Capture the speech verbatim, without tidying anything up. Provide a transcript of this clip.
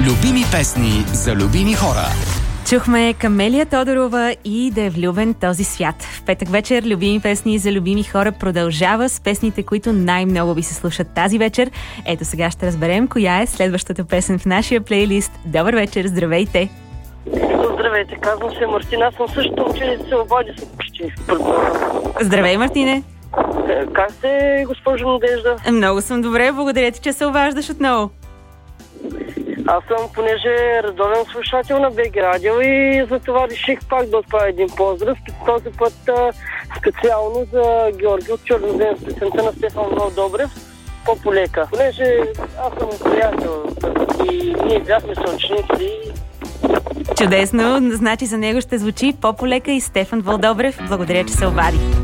Любими песни за любими хора. Чухме Камелия Тодорова и Да е влюбен този свят. В петък вечер любими песни за любими хора продължава с песните, които най-много ви се слушат тази вечер. Ето сега ще разберем коя е следващата песен в нашия плейлист. Добър вечер, здравейте! Здравейте, казвам се Мартина, аз съм също ученица, се обади с почти. Здравей, Мартине! Как сте, госпожо Надежда? Много съм добре, благодаря ти, че се обаждаш отново. Аз съм, понеже редовен слушател на БГ Радио и за това реших пак да отправя един поздрав. Този път а, специално за Георги от Чернозем с песента на Стефан Вълдобрев "По-полека". Понеже аз съм приятел и ние бяхме съученици. Чудесно, значи за него ще звучи "По-полека" и Стефан Вълдобрев. Благодаря, че се обади.